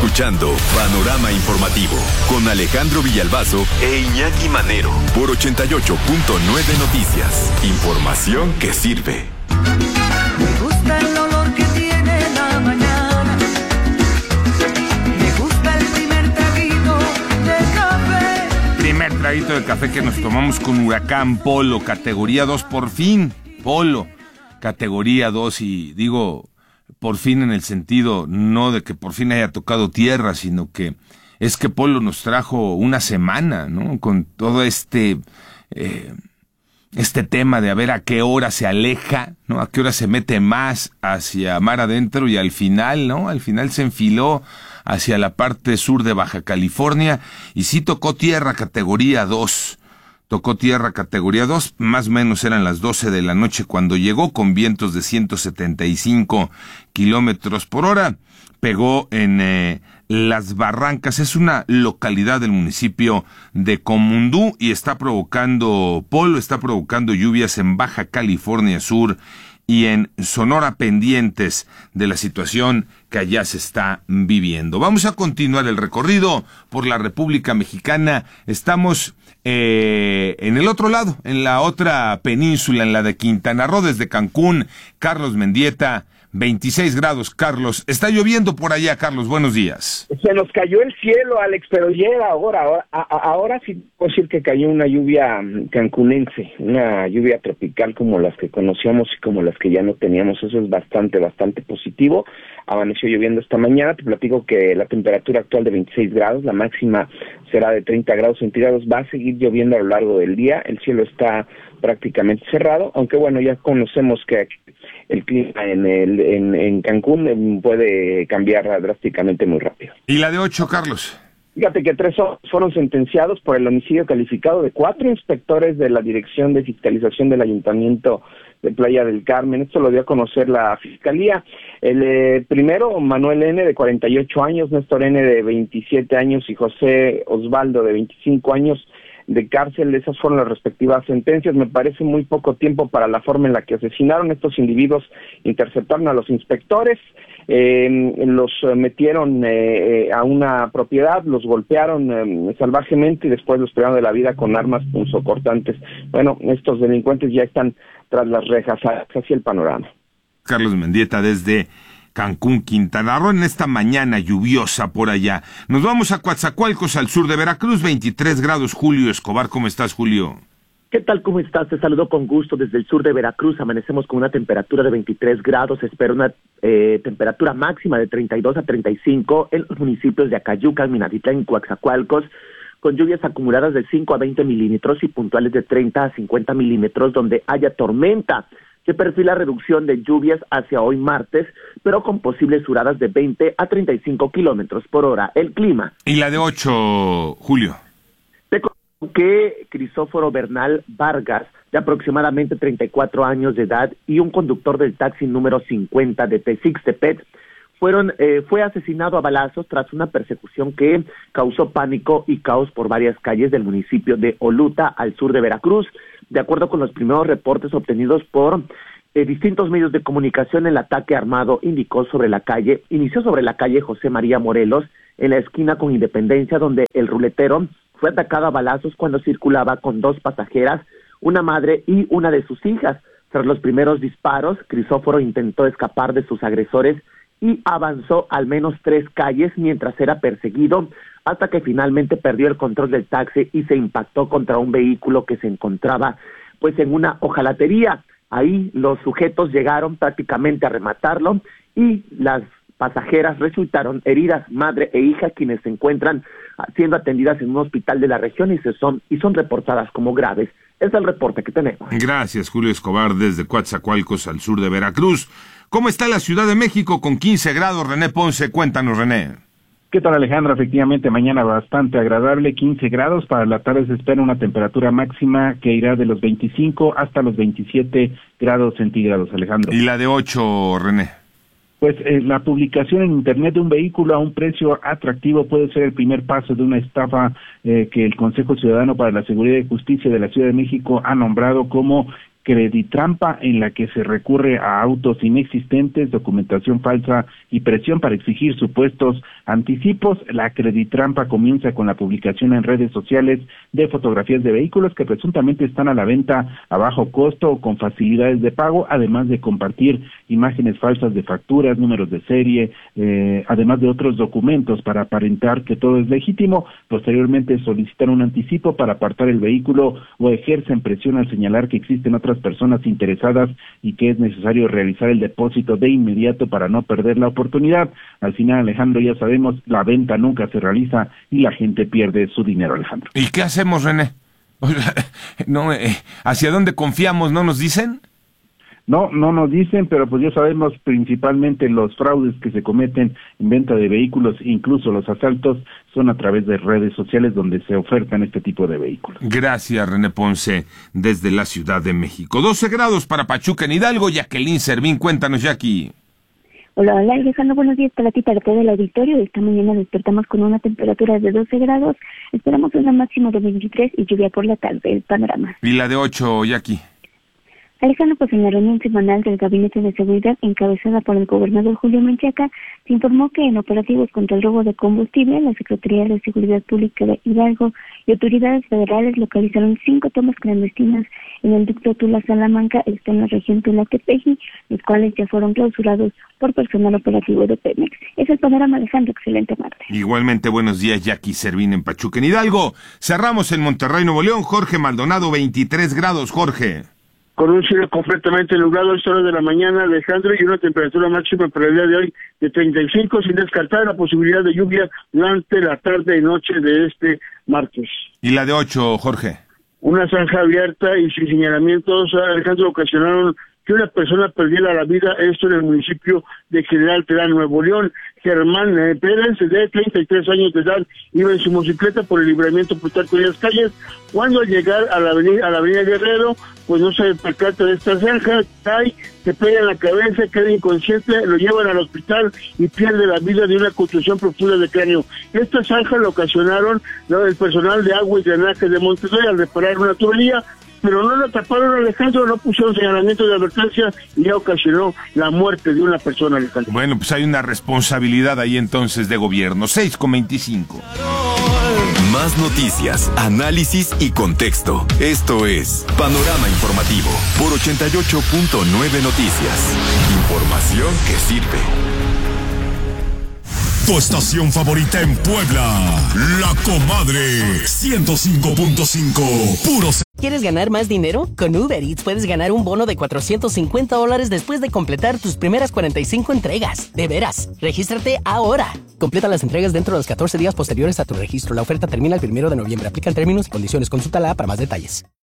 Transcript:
escuchando Panorama Informativo con Alejandro Villalbazo e Iñaki Manero por 88.9 Noticias. Información que sirve. Me gusta el olor que tiene la mañana. Me gusta el primer traguito de café. Primer traguito de café que nos tomamos con Huracán Polo, categoría 2, por fin. Polo, categoría 2, y digo por fin en el sentido no de que por fin haya tocado tierra, sino que es que Polo nos trajo una semana, ¿no? Con todo este tema de a ver a qué hora se aleja, ¿no? A qué hora se mete más hacia mar adentro y al final, ¿no? Al final se enfiló hacia la parte sur de Baja California y sí tocó tierra categoría 2. Tocó tierra categoría 2, más o menos eran las 12 de la noche cuando llegó, con vientos de 175 kilómetros por hora. Pegó en Las Barrancas, es una localidad del municipio de Comundú, y está provocando lluvias en Baja California Sur y en Sonora, pendientes de la situación que allá se está viviendo. Vamos a continuar el recorrido por la República Mexicana. Estamos en el otro lado, en la otra península, en la de Quintana Roo, desde Cancún. Carlos Mendieta, 26 grados, Carlos. Está lloviendo por allá, Carlos, buenos días. Se nos cayó el cielo, Alex, pero llega ahora sí puedo decir que cayó una lluvia cancunense, una lluvia tropical como las que conocíamos y como las que ya no teníamos. Eso es bastante positivo. Amaneció lloviendo esta mañana. Te platico que la temperatura actual de 26 grados, la máxima será de 30 grados centígrados. Va a seguir lloviendo a lo largo del día. El cielo está prácticamente cerrado, aunque bueno, ya conocemos que el clima en Cancún puede cambiar drásticamente muy rápido. ¿Y la de 8, Carlos? Fíjate que 3 fueron sentenciados por el homicidio calificado de 4 inspectores de la Dirección de Fiscalización del Ayuntamiento de Playa del Carmen. Esto lo dio a conocer la Fiscalía. El primero, Manuel N., de 48 años, Néstor N., de 27 años y José Osvaldo, de 25 años de cárcel. Esas fueron las respectivas sentencias. Me parece muy poco tiempo para la forma en la que asesinaron. Estos individuos interceptaron a los inspectores, los metieron a una propiedad, los golpearon salvajemente y después los privaron de la vida con armas punzocortantes. Bueno, estos delincuentes ya están tras las rejas. Así el panorama. Carlos Mendieta desde Cancún, Quintana Roo, en esta mañana lluviosa por allá. Nos vamos a Coatzacoalcos, al sur de Veracruz, 23 grados. Julio Escobar, ¿cómo estás, Julio? ¿Qué tal? ¿Cómo estás? Te saludo con gusto desde el sur de Veracruz. Amanecemos con una temperatura de 23 grados. Se espera una temperatura máxima de 32 a 35 en los municipios de Acayucan, Minatitlán y Coatzacoalcos, con lluvias acumuladas de 5 a 20 milímetros y puntuales de 30 a 50 milímetros donde haya tormenta. Se perfila reducción de lluvias hacia hoy martes, pero con posibles suradas de 20 a 35 kilómetros por hora. El clima. ¿Y la de 8, Julio? Que Crisóforo Bernal Vargas, de aproximadamente 34 años de edad, y un conductor del taxi número 50 de Texixtepec, fue asesinado a balazos tras una persecución que causó pánico y caos por varias calles del municipio de Oluta, al sur de Veracruz. De acuerdo con los primeros reportes obtenidos por distintos medios de comunicación, el ataque armado inició sobre la calle José María Morelos, en la esquina con Independencia, donde el ruletero fue atacado a balazos cuando circulaba con 2 pasajeras, una madre y una de sus hijas. Tras los primeros disparos, Crisóforo intentó escapar de sus agresores y avanzó al menos 3 calles mientras era perseguido, hasta que finalmente perdió el control del taxi y se impactó contra un vehículo que se encontraba pues en una hojalatería. Ahí los sujetos llegaron prácticamente a rematarlo y las pasajeras resultaron heridas, madre e hija, quienes se encuentran siendo atendidas en un hospital de la región y son reportadas como graves. Es el reporte que tenemos. Gracias, Julio Escobar, desde Coatzacoalcos, al sur de Veracruz. ¿Cómo está la Ciudad de México con 15 grados? René Ponce, cuéntanos, René. ¿Qué tal, Alejandro? Efectivamente, mañana bastante agradable, 15 grados. Para la tarde se espera una temperatura máxima que irá de los 25 hasta los 27 grados centígrados, Alejandro. ¿Y la de 8, René? Pues la publicación en Internet de un vehículo a un precio atractivo puede ser el primer paso de una estafa que el Consejo Ciudadano para la Seguridad y Justicia de la Ciudad de México ha nombrado como creditrampa, en la que se recurre a autos inexistentes, documentación falsa y presión para exigir supuestos anticipos. La creditrampa comienza con la publicación en redes sociales de fotografías de vehículos que presuntamente están a la venta a bajo costo o con facilidades de pago, además de compartir imágenes falsas de facturas, números de serie, además de otros documentos para aparentar que todo es legítimo. Posteriormente solicitan un anticipo para apartar el vehículo o ejercen presión al señalar que existen otras personas interesadas y que es necesario realizar el depósito de inmediato para no perder la oportunidad. Al final, Alejandro, ya sabemos, la venta nunca se realiza y la gente pierde su dinero, Alejandro. ¿Y qué hacemos, René? No, ¿hacia dónde confiamos? ¿No nos dicen? No nos dicen, pero pues ya sabemos principalmente los fraudes que se cometen en venta de vehículos, incluso los asaltos, son a través de redes sociales donde se ofertan este tipo de vehículos. Gracias, René Ponce, desde la Ciudad de México. 12 grados para Pachuca en Hidalgo. Jacqueline Servín, cuéntanos, Jackie. Hola, Alejandro, buenos días para ti, para todo el auditorio. Esta mañana despertamos con una temperatura de 12 grados, esperamos una máxima de 23 y lluvia por la tarde, el panorama. ¿Y la de 8, Jackie? Alejandro, pues en la reunión semanal del Gabinete de Seguridad encabezada por el gobernador Julio Menchaca, se informó que en operativos contra el robo de combustible, la Secretaría de Seguridad Pública de Hidalgo y autoridades federales localizaron 5 tomas clandestinas en el ducto Tula-Salamanca, está en la región Tula-Tepeji, los cuales ya fueron clausurados por personal operativo de Pemex. Es el panorama, Alejandro, excelente martes. Igualmente, buenos días, Jackie Servín en Pachuca en Hidalgo. Cerramos en Monterrey, Nuevo León. Jorge Maldonado, 23 grados, Jorge. Con un cielo completamente nublado a esta hora de la mañana, Alejandro, y una temperatura máxima para el día de hoy de 35, sin descartar la posibilidad de lluvia durante la tarde y noche de este martes. ¿Y la de 8, Jorge? Una zanja abierta y sin señalamientos, Alejandro, ocasionaron que una persona perdiera la vida, esto en el municipio de General Terán, Nuevo León. Germán Pérez, de 33 años de edad, iba en su motocicleta por el libramiento Plutarco de las Calles, cuando al llegar a la avenida Guerrero, pues no se percata de esta zanja, cae, se pega en la cabeza, queda inconsciente, lo llevan al hospital y pierde la vida de una contusión profunda de cráneo. Esta zanja lo ocasionaron el personal de agua y drenaje de Monterrey al reparar una tubería, pero no lo taparon, Alejandro, no pusieron señalamiento de advertencia y ya ocasionó la muerte de una persona, Alejandro. Bueno, pues hay una responsabilidad ahí entonces de gobierno. 6:25. Más noticias, análisis y contexto. Esto es Panorama Informativo por 88.9 Noticias. Información que sirve. Tu estación favorita en Puebla, La Comadre 105.5, puros. ¿Quieres ganar más dinero? Con Uber Eats puedes ganar un bono de $450 después de completar tus primeras 45 entregas. De veras, regístrate ahora. Completa las entregas dentro de los 14 días posteriores a tu registro. La oferta termina el 1 de noviembre. Aplican términos y condiciones. Consúltala para más detalles.